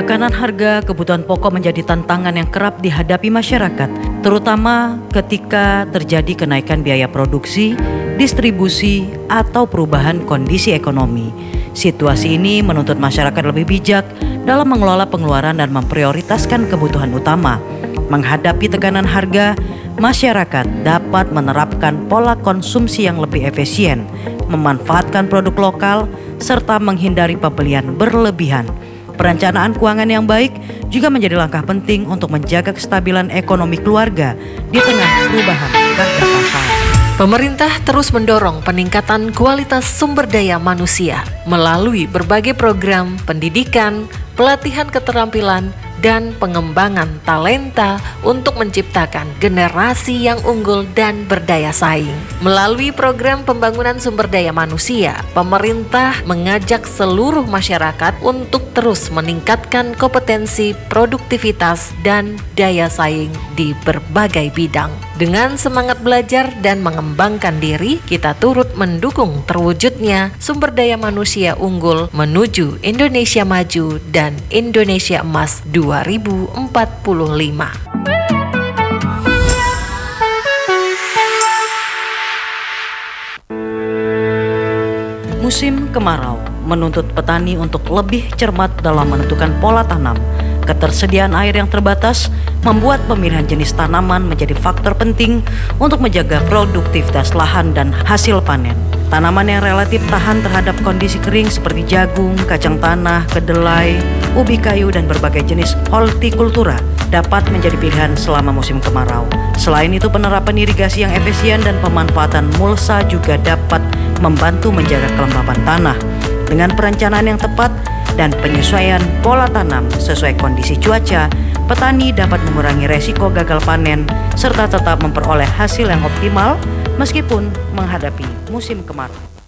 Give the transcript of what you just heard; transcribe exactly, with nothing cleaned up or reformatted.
Tekanan harga kebutuhan pokok menjadi tantangan yang kerap dihadapi masyarakat, terutama ketika terjadi kenaikan biaya produksi, distribusi, atau perubahan kondisi ekonomi. Situasi ini menuntut masyarakat lebih bijak dalam mengelola pengeluaran dan memprioritaskan kebutuhan utama. Menghadapi tekanan harga, masyarakat dapat menerapkan pola konsumsi yang lebih efisien, memanfaatkan produk lokal, serta menghindari pembelian berlebihan. Perencanaan keuangan yang baik juga menjadi langkah penting untuk menjaga kestabilan ekonomi keluarga di tengah perubahan harga pasar. Pemerintah terus mendorong peningkatan kualitas sumber daya manusia melalui berbagai program pendidikan, pelatihan keterampilan, dan pengembangan talenta untuk menciptakan generasi yang unggul dan berdaya saing. Melalui program pembangunan sumber daya manusia, pemerintah mengajak seluruh masyarakat untuk terus meningkatkan kompetensi, produktivitas, dan daya saing di berbagai bidang. Dengan semangat belajar dan mengembangkan diri, kita turut mendukung terwujudnya sumber daya manusia unggul menuju Indonesia maju dan Indonesia emas dua ribu empat puluh lima. Musim kemarau menuntut petani untuk lebih cermat dalam menentukan pola tanam. Ketersediaan air yang terbatas membuat pemilihan jenis tanaman menjadi faktor penting untuk menjaga produktivitas lahan dan hasil panen. Tanaman yang relatif tahan terhadap kondisi kering seperti jagung, kacang tanah, kedelai, ubi kayu, dan berbagai jenis hortikultura dapat menjadi pilihan selama musim kemarau. Selain itu, penerapan irigasi yang efisien dan pemanfaatan mulsa juga dapat membantu menjaga kelembapan tanah. Dengan perencanaan yang tepat dan penyesuaian pola tanam sesuai kondisi cuaca, petani dapat mengurangi resiko gagal panen serta tetap memperoleh hasil yang optimal meskipun menghadapi musim kemarau.